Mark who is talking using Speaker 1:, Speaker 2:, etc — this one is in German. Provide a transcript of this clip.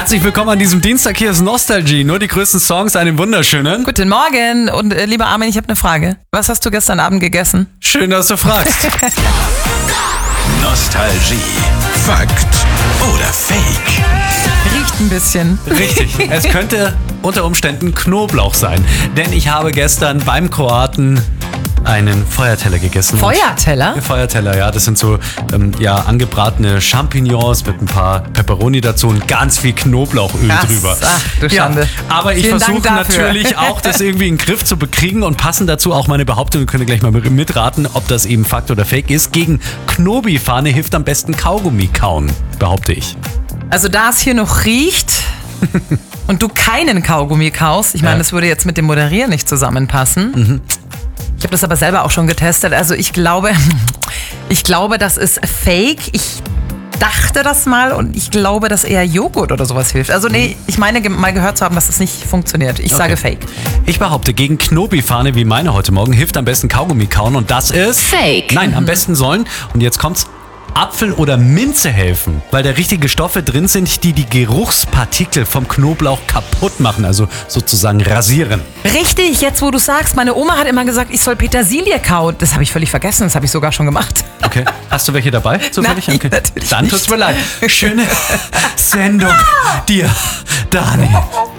Speaker 1: Herzlich willkommen an diesem Dienstag. Hier ist Nostalgie. Nur die größten Songs, einen wunderschönen.
Speaker 2: Guten Morgen. Und lieber Armin, ich habe eine Frage. Was hast du gestern Abend gegessen?
Speaker 1: Schön, dass du fragst.
Speaker 3: Nostalgie. Fakt oder Fake?
Speaker 2: Riecht ein bisschen.
Speaker 1: Richtig. Es könnte unter Umständen Knoblauch sein. Denn ich habe gestern beim Kroaten einen Feuerteller gegessen.
Speaker 2: Feuerteller?
Speaker 1: Feuerteller, ja. Das sind so angebratene Champignons mit ein paar Pepperoni dazu und ganz viel Knoblauchöl drüber.
Speaker 2: Ach, du Schande.
Speaker 1: Ja, aber ich
Speaker 2: Vielen
Speaker 1: versuche
Speaker 2: Dank dafür.
Speaker 1: natürlich auch, das irgendwie in den Griff zu bekriegen und passend dazu auch meine Behauptung, ihr könnt gleich mal mitraten, ob das eben Fakt oder Fake ist. Gegen Knobi-Fahne hilft am besten Kaugummi kauen, behaupte ich.
Speaker 2: Also da es hier noch riecht und du keinen Kaugummi kaust, ich meine, das würde jetzt mit dem Moderieren nicht zusammenpassen. Ich habe das aber selber auch schon getestet. Also ich glaube, das ist Fake. Ich dachte das mal und ich glaube, dass eher Joghurt oder sowas hilft. Also nee, ich meine mal gehört zu haben, dass das nicht funktioniert. Ich sage Fake.
Speaker 1: Ich behaupte, gegen Knobi-Fahne wie meine heute Morgen hilft am besten Kaugummi kauen und das ist...
Speaker 4: Fake.
Speaker 1: Nein, am besten sollen, und jetzt kommt's, Apfel oder Minze helfen, weil da richtige Stoffe drin sind, die die Geruchspartikel vom Knoblauch kaputt machen, also sozusagen rasieren.
Speaker 2: Richtig, jetzt wo du sagst, meine Oma hat immer gesagt, ich soll Petersilie kauen. Das habe ich völlig vergessen, das habe ich sogar schon gemacht.
Speaker 1: Okay, hast du welche dabei? Zufällig?
Speaker 2: Nein,
Speaker 1: Okay.
Speaker 2: natürlich
Speaker 1: Dann tut's mir leid. Schöne Sendung dir, Dani.